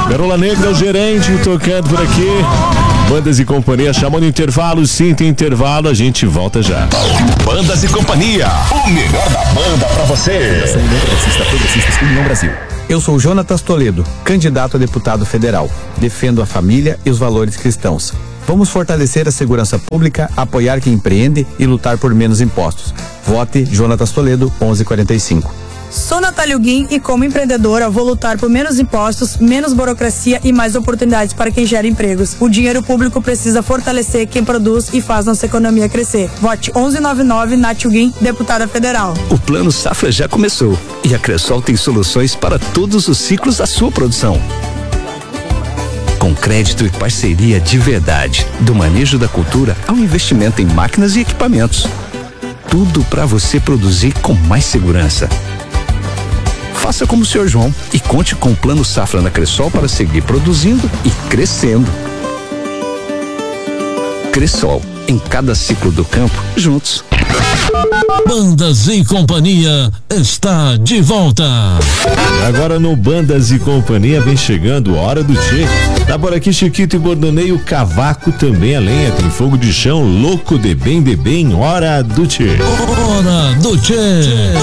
Pérola Negra, o gerente, tocando por aqui. Bandas e Companhia, chamando intervalo, sim, tem intervalo, a gente volta já. Bandas e Companhia, o melhor da banda pra você. Progressistas União Brasil. Eu sou Jonatas Toledo, candidato a deputado federal. Defendo a família e os valores cristãos. Vamos fortalecer a segurança pública, apoiar quem empreende e lutar por menos impostos. Vote Jonatas Toledo, 1145. Sou Natália Guim e, como empreendedora, vou lutar por menos impostos, menos burocracia e mais oportunidades para quem gera empregos. O dinheiro público precisa fortalecer quem produz e faz nossa economia crescer. Vote 1199, Natália Guim, deputada federal. O Plano Safra já começou e a Cressol tem soluções para todos os ciclos da sua produção. Com crédito e parceria de verdade, do manejo da cultura ao investimento em máquinas e equipamentos. Tudo para você produzir com mais segurança. Faça como o Sr. João e conte com o Plano Safra na Cressol para seguir produzindo e crescendo. Cressol, em cada ciclo do campo, juntos. Bandas e Companhia está de volta. Agora no Bandas e Companhia vem chegando Hora do Tchê. Tá por aqui Chiquito e Bordoneio, Cavaco também a lenha, tem fogo de chão, louco de bem, Hora do Tchê. Hora do Tchê.